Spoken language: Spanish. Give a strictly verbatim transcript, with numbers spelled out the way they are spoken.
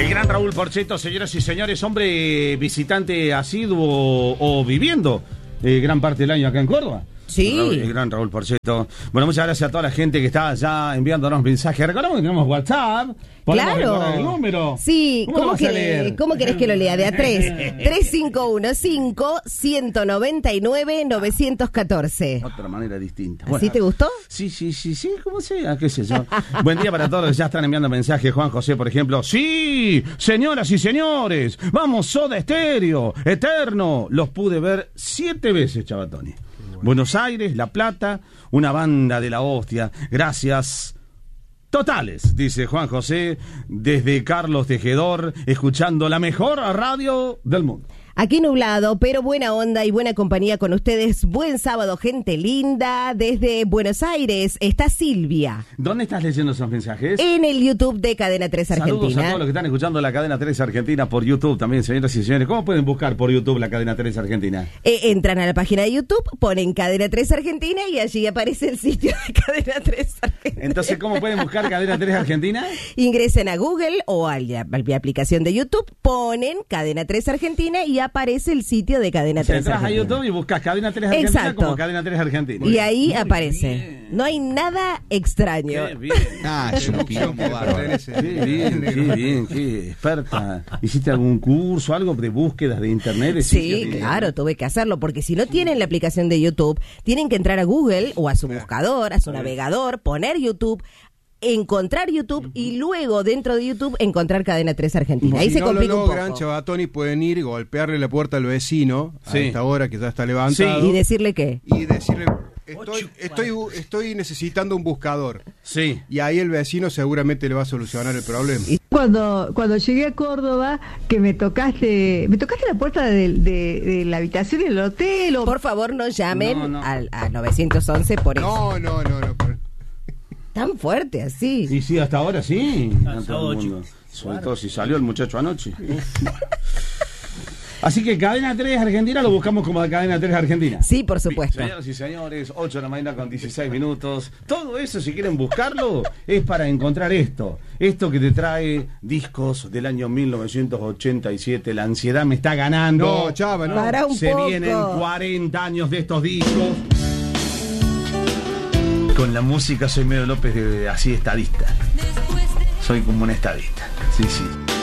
El gran Raúl Porchetto, señoras y señores, hombre visitante asiduo o viviendo eh, gran parte del año acá en Córdoba. Sí. Raúl, el gran Raúl Porchetto. Bueno, muchas gracias a toda la gente que está ya enviándonos mensajes. Recordamos que tenemos WhatsApp. Claro. El número. Sí, ¿Cómo, ¿cómo, que, ¿cómo querés que lo lea? De a tres. tres cinco uno cinco, uno nueve nueve, nueve uno cuatro. Otra manera distinta. ¿Así Bueno, te gustó? Sí, sí, sí, sí, como sea, qué sé yo. Buen día para todos los que ya están enviando mensajes. Juan José, por ejemplo. Sí, señoras y señores, vamos, Soda Stereo, Eterno. Los pude ver siete veces, Chavatoni. Bueno. Buenos Aires, La Plata, una banda de la hostia. Gracias totales, dice Juan José, desde Carlos Tejedor, escuchando la mejor radio del mundo. Aquí nublado, pero buena onda y buena compañía con ustedes. Buen sábado, gente linda. Desde Buenos Aires está Silvia. ¿Dónde estás leyendo esos mensajes? En el YouTube de Cadena tres Argentina. Saludos a todos los que están escuchando la Cadena tres Argentina por YouTube también, señoras y señores. ¿Cómo pueden buscar por YouTube la Cadena tres Argentina? Eh, entran a la página de YouTube, ponen Cadena tres Argentina y allí aparece el sitio de Cadena tres Argentina. Entonces, ¿cómo pueden buscar Cadena tres Argentina? Ingresen a Google o a la, a la aplicación de YouTube, ponen Cadena tres Argentina y aparece el sitio de Cadena tres Entras Argentina. a YouTube y buscas Cadena tres Argentina. Exacto. Como Cadena tres Argentina. Y ahí Muy aparece. bien. No hay nada extraño. Qué bien. Ah, es un quilombo bárbaro. Qué bien, qué bien, qué experta. ¿Hiciste algún curso, algo de búsquedas de internet? De Sí, claro, tuve que hacerlo, porque si no tienen la aplicación de YouTube, tienen que entrar a Google o a su buscador, a su navegador, poner YouTube, encontrar YouTube y luego dentro de YouTube encontrar Cadena tres Argentina. Ahí Si se no lo complica un logran, poco. Chavatoni, pueden ir y golpearle la puerta al vecino Sí. a esta hora que ya está levantado Y decirle que y decirle, estoy, estoy, estoy necesitando un buscador. Sí. Y ahí el vecino seguramente le va a solucionar el problema. Cuando cuando llegué a Córdoba, que me tocaste me tocaste la puerta de, de, de la habitación del hotel. O... por favor no llamen No, no. Al, a nueve once por eso. No, no, no, no. pero- Tan fuerte así. Y sí, hasta ahora sí. Ah, No, todo el sábado, mundo. chicos. Sobre todo si salió el muchacho anoche. Así que Cadena tres Argentina lo buscamos como Cadena tres Argentina. Sí, por supuesto. Señoras y señores, ocho de la mañana con dieciséis minutos. Todo eso, si quieren buscarlo, es para encontrar esto. Esto que te trae discos del año mil novecientos ochenta y siete. La ansiedad me está ganando. No, Chava, no. Para un Se poco. vienen cuarenta años de estos discos. Con la música soy medio López de así estadista. Soy como un estadista. Sí, sí.